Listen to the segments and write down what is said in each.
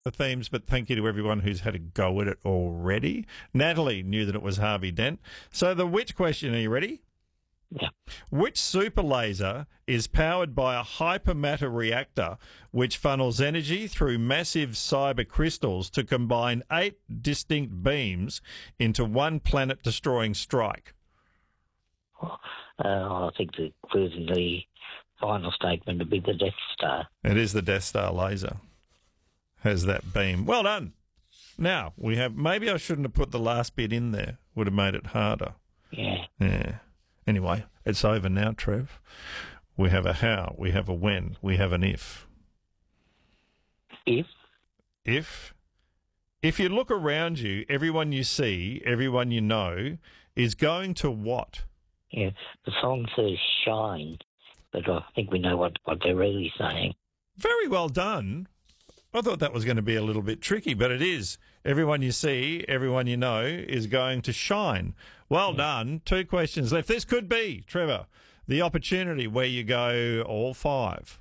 the themes, but thank you to everyone who's had a go at it already. Natalie knew that it was Harvey Dent. So the which question, are you ready? Yeah. Which super laser is powered by a hypermatter reactor which funnels energy through massive cyber crystals to combine 8 distinct beams into one planet-destroying strike? I think the final statement would be the Death Star. It is the Death Star laser. Has that beam. Well done. Now, we have... Maybe I shouldn't have put the last bit in there. Would have made it harder. Yeah. Yeah. Anyway, it's over now, Trev. We have a how, we have a when, we have an if. If? If you look around you, everyone you see, everyone you know, is going to what? Yeah. The song says shine, but I think we know what they're really saying. Very well done. I thought that was going to be a little bit tricky, but it is. Everyone you see, everyone you know is going to shine. Well done. 2 questions left. This could be, Trevor, the opportunity where you go all 5.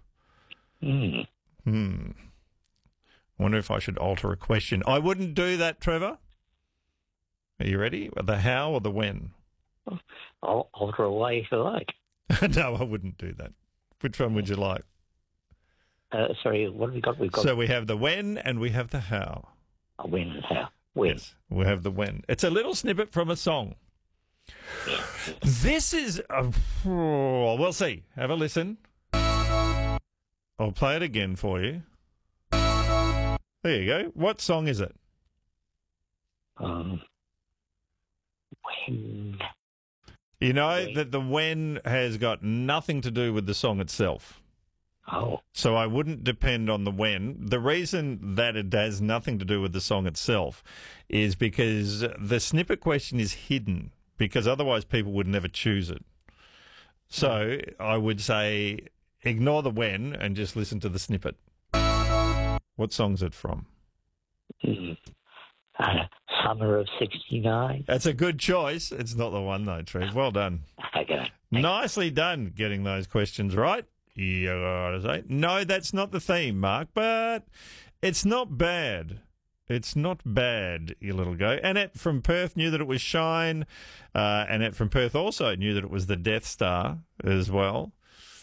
Wonder if I should alter a question. I wouldn't do that, Trevor. Are you ready? The how or the when? I'll alter away if you like. No, I wouldn't do that. Which one would you like? Sorry, what have we got? We've got... So we have the when and we have the how. When and how. When. Yes, we have the when. It's a little snippet from a song. This is... we'll see. Have a listen. I'll play it again for you. There you go. What song is it? When. You know that the when has got nothing to do with the song itself. Oh. So I wouldn't depend on the when. The reason that it has nothing to do with the song itself is because the snippet question is hidden, because otherwise people would never choose it. So I would say ignore the when and just listen to the snippet. What song's it from? Summer of 69. That's a good choice. It's not the one though, Trev. Well done. Okay. Nicely done getting those questions right. You gotta say. No, that's not the theme, Mark, but it's not bad. It's not bad, you little go. Annette from Perth knew that it was Shine. Annette from Perth also knew that it was the Death Star as well.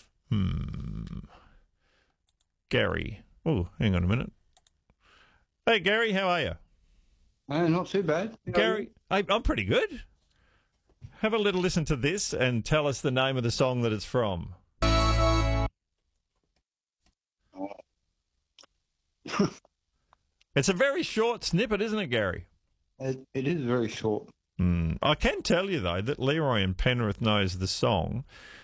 Gary. Oh, hang on a minute. Hey, Gary, how are you? Not too bad. Gary, I'm pretty good. Have a little listen to this and tell us the name of the song that it's from. It's a very short snippet, isn't it, Gary? It is very short. I can tell you, though, that Leroy in Penrith knows the song,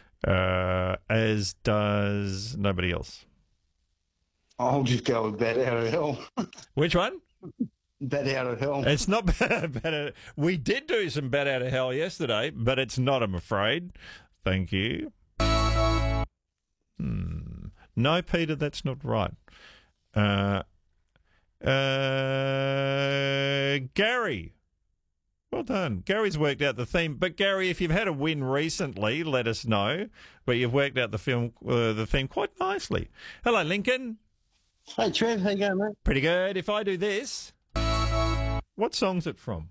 as does nobody else. I'll just go with Bat Out of Hell. Which one? Bat Out of Hell. It's not bad. We did do some Bat Out of Hell yesterday, but it's not, I'm afraid. Thank you. No, Peter, that's not right. Gary. Well done. Gary's worked out the theme. But, Gary, if you've had a win recently, let us know. But you've worked out the theme quite nicely. Hello, Lincoln. Hey, Trev. How you going, mate? Pretty good. If I do this, what song's it from?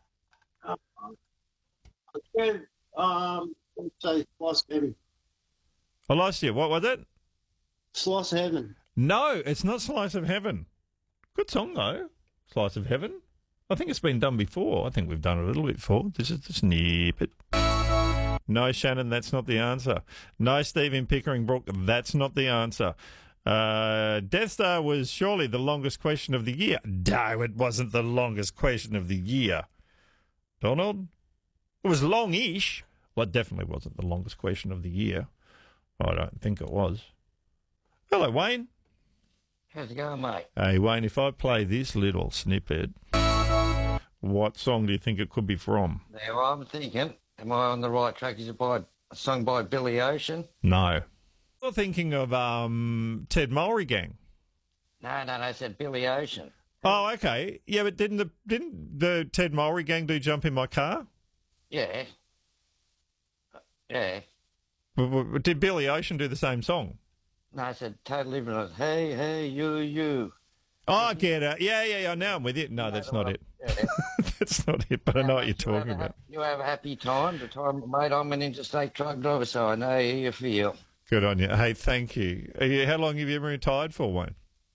Trev, let's say Slice Heaven. I lost you. What was it? Slice Heaven. No, it's not Slice of Heaven. Good song, though. Slice of Heaven. I think it's been done before. I think we've done it a little bit before. This is the snippet. No, Shannon, that's not the answer. No, Steve in Pickering Brook, that's not the answer. Death Star was surely the longest question of the year. No, it wasn't the longest question of the year. Donald? It was long-ish. Well, it definitely wasn't the longest question of the year. I don't think it was. Hello, Wayne. How's it going, mate? Hey, Wayne, if I play this little snippet, what song do you think it could be from? Now, I'm thinking, am I on the right track? Is it sung by Billy Ocean? No. You're thinking of Ted Mulry-Gang. No, I said Billy Ocean. Oh, okay. Yeah, but didn't the Ted Mulry-Gang do Jump in My Car? Yeah. Yeah. Did Billy Ocean do the same song? No, I said Total Ignorance. Hey, you. Oh, get it. Yeah. Now I'm with you. No, that's not it. Yeah. That's not it, but I know what you're Mate, you have talking a about. You have a happy time. Mate, I'm an interstate truck driver, so I know how you feel. Good on you. Hey, thank you. How long have you been retired for, Wayne?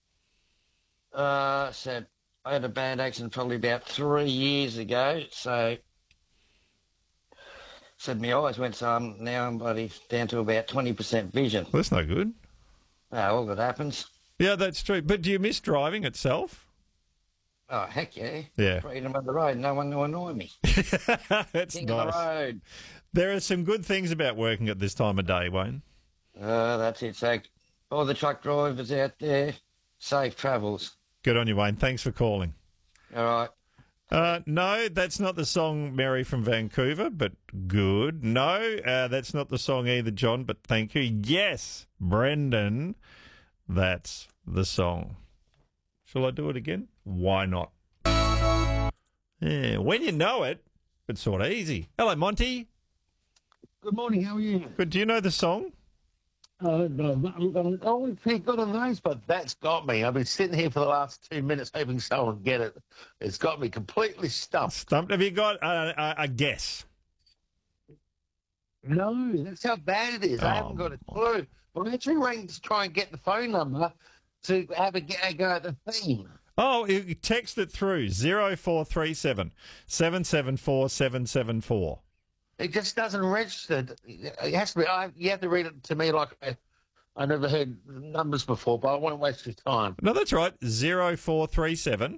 So I had a bad accident probably about 3 years ago. So said my eyes went, so now I'm bloody down to about 20% vision. Well, that's no good. All that happens. Yeah, that's true. But do you miss driving itself? Oh, heck yeah. Yeah. Freedom of the road. No one to annoy me. That's King of the nice. road. There are some good things about working at this time of day, Wayne. That's it. So all the truck drivers out there, safe travels. Good on you, Wayne. Thanks for calling. All right. No, that's not the song Mary from Vancouver, but good. No, that's not the song either, John, but thank you. Yes, Brendan, that's the song. Shall I do it again? Why not? Yeah, when you know it, it's sort of easy. Hello, Monty. Good morning, how are you? Good. Do you know the song? I'm always pretty good on those, but that's got me. I've been sitting here for the last 2 minutes hoping someone would get it. It's got me completely stumped. Stumped. Have you got a guess? No, that's how bad it is. I haven't got a clue. Well, I actually rang to try and get the phone number to have a go at the theme. Oh, you text it through 0437 774 774. It just doesn't register. It has to be. You have to read it to me like I never heard numbers before, but I won't waste your time. No, that's right. 0437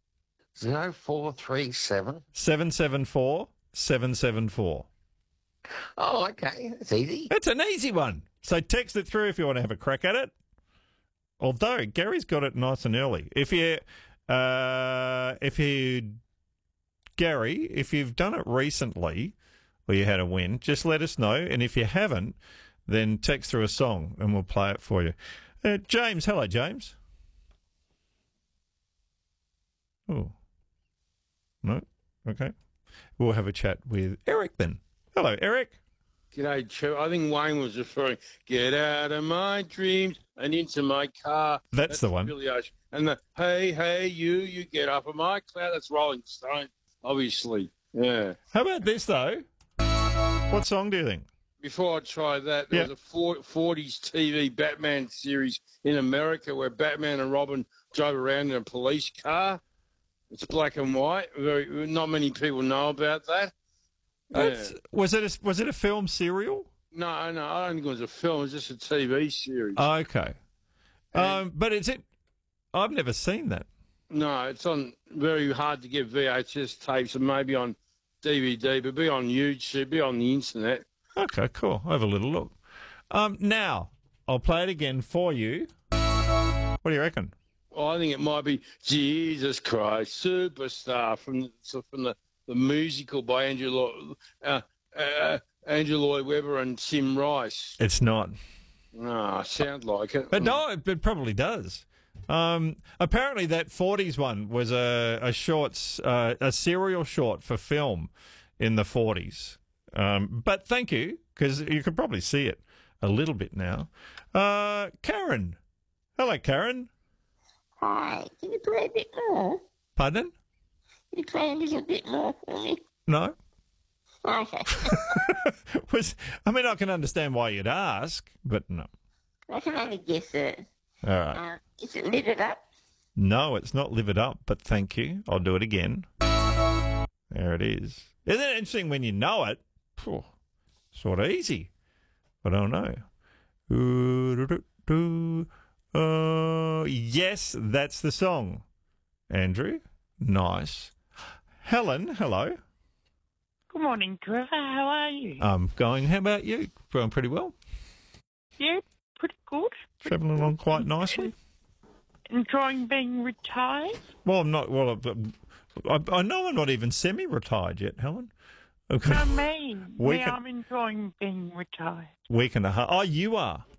0437 774 774. Oh, okay. That's easy. It's an easy one. So text it through if you want to have a crack at it. Although Gary's got it nice and early. If you've done it recently or you had a win, just let us know. And if you haven't, then text through a song and we'll play it for you. James, hello, James. Oh, no, okay. We'll have a chat with Eric then. Hello, Eric. G'day, Joe. I think Wayne was referring, get out of my dreams and into my car. That's the one. Billy Ocean. And the, hey, you get up of my cloud. That's Rolling Stone, obviously. Yeah. How about this, though? What song do you think? Before I try that, there was a 40s TV Batman series in America where Batman and Robin drove around in a police car. It's black and white. Not many people know about that. Yeah. Was it a film serial? No, I don't think it was a film. It was just a TV series. Okay. But is it? I've never seen that. No, it's on very hard to get VHS tapes and maybe on DVD, but be on YouTube, be on the internet. Okay, cool. I'll have a little look. Now, I'll play it again for you. What do you reckon? Well, I think it might be Jesus Christ Superstar from the musical by Andrew Lloyd Webber and Tim Rice. It's not. No, sounds like it. But no, it probably does. Apparently, that 40s one was a serial short for film in the 40s. But thank you, because you can probably see it a little bit now. Karen. Hello, Karen. Hi, can you play a bit more? Pardon? Can you play a little bit more for me? No. Okay. I can understand why you'd ask, but no. I can only guess it. All right. Is it Live It Up? No, it's not Live It Up, but thank you. I'll do it again. There it is. Isn't it interesting when you know it? Phew, sort of easy. But I don't know. Yes, that's the song. Andrew, nice. Helen, hello. Good morning, Trevor. How are you? I'm going. How about you? Going pretty well. Yeah, pretty good. Travelling along quite nicely. Enjoying being retired? Well, I'm not. Well, I know I'm not even semi-retired yet, Helen. Okay. I mean, I'm enjoying being retired. Week and a half. Oh, you are.